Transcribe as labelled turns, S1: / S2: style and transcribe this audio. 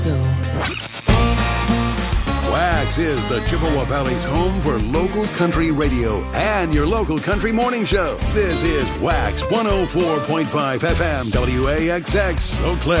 S1: Wax is the Chippewa Valley's home for local country radio and your local country morning show. This is Wax 104.5 FM WAXX Eau Claire.